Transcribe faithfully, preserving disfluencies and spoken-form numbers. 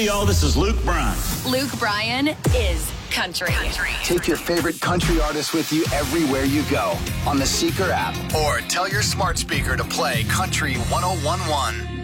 Hey, y'all, this is Luke Bryan. Luke Bryan is country. country. Take your favorite country artist with you everywhere you go on the Seeker app, or tell your smart speaker to play Country one oh one one.